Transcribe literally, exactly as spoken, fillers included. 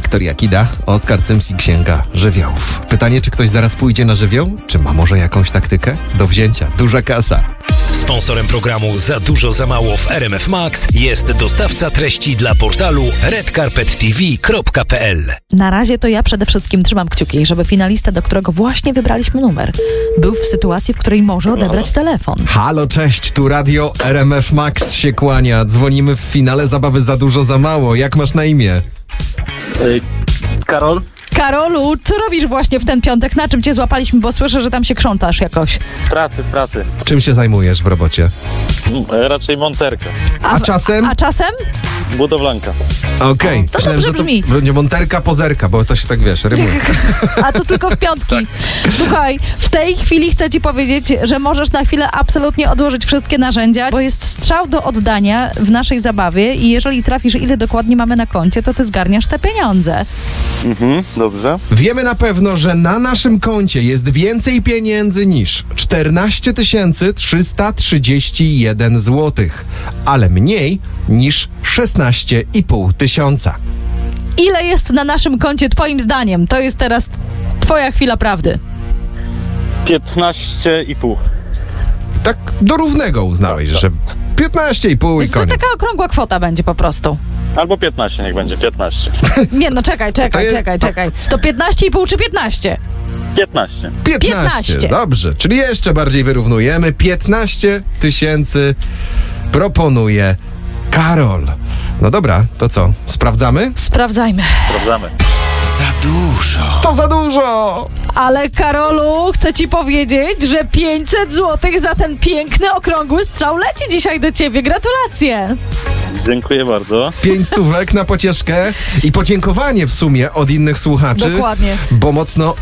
Wiktoria Kida, Oskar Cyms i Księga Żywiołów. Pytanie, czy ktoś zaraz pójdzie na żywioł? Czy ma może jakąś taktykę? Do wzięcia duża kasa. Sponsorem programu Za dużo za mało w R M F Max jest dostawca treści dla portalu red carpet t v kropka p l. Na razie to ja przede wszystkim trzymam kciuki, żeby finalista, do którego właśnie wybraliśmy numer, był w sytuacji, w której może odebrać telefon. Halo, cześć, tu radio R M F Max się kłania. Dzwonimy w finale zabawy Za dużo za mało. Jak masz na imię? Ej, Karol? Karolu, co robisz właśnie w ten piątek? Na czym cię złapaliśmy, bo słyszę, że tam się krzątasz jakoś. W pracy, w pracy. Czym się zajmujesz w robocie? Mm, Raczej monterka. A czasem? A, a czasem? Budowlanka. Okej, okay. to Myślałem, dobrze że to brzmi. będzie monterka, pozerka, bo to się tak, wiesz, rymuje. A to tylko w piątki. Słuchaj, w tej chwili chcę ci powiedzieć, że możesz na chwilę absolutnie odłożyć wszystkie narzędzia, bo jest strzał do oddania w naszej zabawie i jeżeli trafisz, ile dokładnie mamy na koncie, to ty zgarniasz te pieniądze. Mhm, dobrze. Wiemy na pewno, że na naszym koncie jest więcej pieniędzy niż czternaście tysięcy trzysta trzydzieści jeden złotych, ale mniej niż szesnaście i pół tysiąca. Ile jest na naszym koncie twoim zdaniem? To jest teraz twoja chwila prawdy. piętnaście i pół. Tak do równego uznałeś, że piętnaście i pół i Więc to koniec. taka okrągła kwota będzie po prostu. Albo piętnaście, niech będzie, piętnaście. Nie, no czekaj, czekaj, To jest- czekaj, czekaj. To piętnaście i pół czy piętnaście? piętnaście. piętnaście. piętnaście. Dobrze, czyli jeszcze bardziej wyrównujemy. piętnaście tysięcy proponuje Karol. No dobra, to co? Sprawdzamy? Sprawdzajmy. Sprawdzamy. Za dużo. To za dużo! Ale Karolu, chcę ci powiedzieć, że pięćset złotych za ten piękny, okrągły strzał leci dzisiaj do ciebie. Gratulacje! Dziękuję bardzo. Pięć stówek na pocieszkę i podziękowanie w sumie od innych słuchaczy. Dokładnie. Bo mocno